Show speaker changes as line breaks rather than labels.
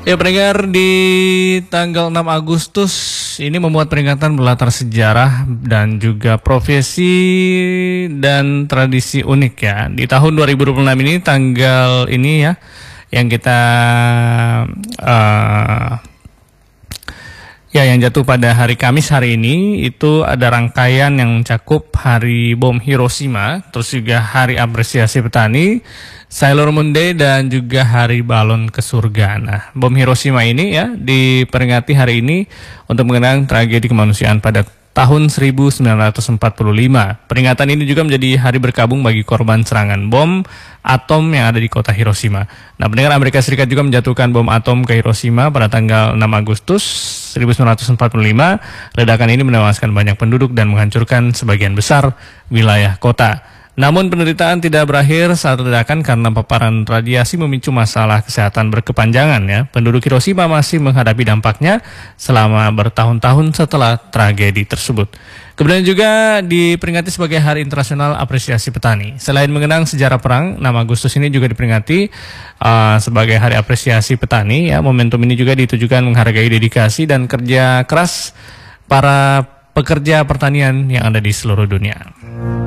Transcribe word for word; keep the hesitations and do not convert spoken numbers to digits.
Ya pendengar, di tanggal enam Agustus ini membuat peringatan berlatar sejarah dan juga profesi dan tradisi unik ya. Di tahun dua ribu dua puluh enam ini tanggal ini ya yang kita uh, ya yang jatuh pada hari Kamis hari ini itu ada rangkaian yang mencakup Hari Bom Hiroshima, terus juga Hari Apresiasi Petani, Sailor Moon Day, dan juga Hari Balon ke Surga. Nah, bom Hiroshima ini ya diperingati hari ini untuk mengenang tragedi kemanusiaan pada tahun seribu sembilan ratus empat puluh lima. Peringatan ini juga menjadi hari berkabung bagi korban serangan bom atom yang ada di kota Hiroshima. Nah, pendengar, Amerika Serikat juga menjatuhkan bom atom ke Hiroshima pada tanggal enam Agustus seribu sembilan ratus empat puluh lima. Ledakan ini menewaskan banyak penduduk dan menghancurkan sebagian besar wilayah kota. Namun penderitaan tidak berakhir saat ledakan karena paparan radiasi memicu masalah kesehatan berkepanjangan ya. Penduduk Hiroshima masih menghadapi dampaknya selama bertahun-tahun setelah tragedi tersebut. Kemudian juga diperingati sebagai Hari Internasional Apresiasi Petani. Selain mengenang sejarah perang, enam Agustus ini juga diperingati uh, sebagai Hari Apresiasi Petani ya. Momentum ini juga ditujukan menghargai dedikasi dan kerja keras para pekerja pertanian yang ada di seluruh dunia.